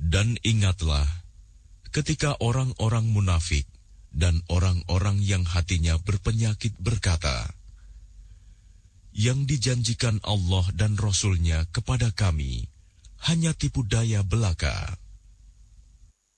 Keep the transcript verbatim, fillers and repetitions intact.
Dan ingatlah, ketika orang-orang munafik dan orang-orang yang hatinya berpenyakit berkata, yang dijanjikan Allah dan Rasul-Nya kepada kami hanya tipu daya belaka.